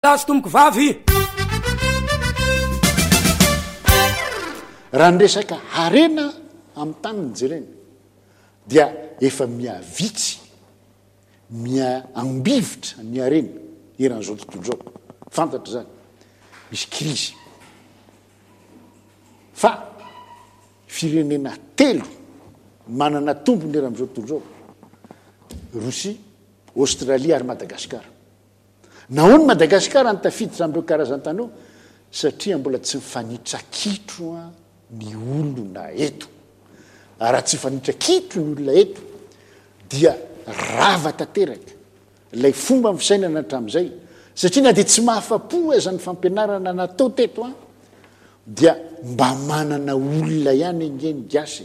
Lazo tomboko vavy raha nresaka harena amin'ny taniny jereny dia efa miavitsy miambivitra ny harena eran'izao tontolo zao fantatra zany misy krizy fa firenena telo manana tombony eran'izao tontolo zao Rosia, Australia ary Madagasikara. Nahoana Madagasikara nitafiditra am'ireo karazan-tanao satria mbola tsy mifanitrakitro ny olona eto. Raha tsy mifanitrakitro ny olona eto dia rava tanteraka ilay fomba fisainana hatramin'izay satria na dia tsy mahafa-po aza ny fampianarana natao teto dia mba manana olona ihany engeny gasy.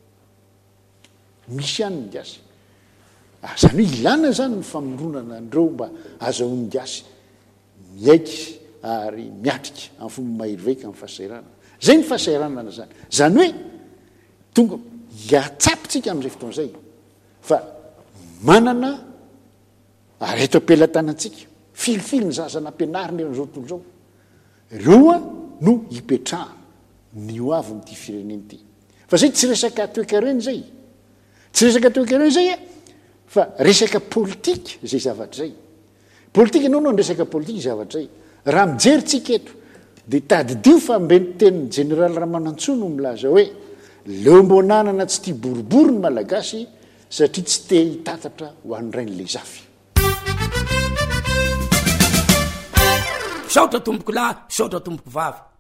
Misy ihany ny gasy. Zany hoe ilana zany ny famoronana andreo mba azahoany gasy miaiky ary miatrika amin'ny fomba mahery vaika amin'ny fahasahiranana. Zay ny fahasahiranana zany. Zany hoe tonga hiatsapitsika amin'izay fotoan'izay fa manana ary eto am-pelantanantsika filifily ny zaza nampianarina eran'izao tontolo zao. Ireo no hipetrahana ny ho avy n'ity firenena ity. Fa zay tsy resaka toekareny zay. Tsy resaka toekareny zay fa resaka politika zay zavatra zay. Politika ianao no resaka politika zavatra zay. Raha mijeritsika eto dia tadidio fa mbeny tenin'ny Général Ramanantsoa no milaza hoe leo mbo nanana tsy tia boribory ny malagasy satria tsy te hitatatra ho an'irain'ilay zafy. Saotra tomboko lahy, saotra tomboko vavy.